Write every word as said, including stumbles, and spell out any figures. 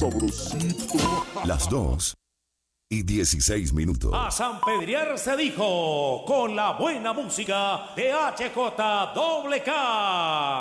sabrosito. Las dos y dieciséis minutos. A San Pedriar se dijo, con la buena música de H J K K.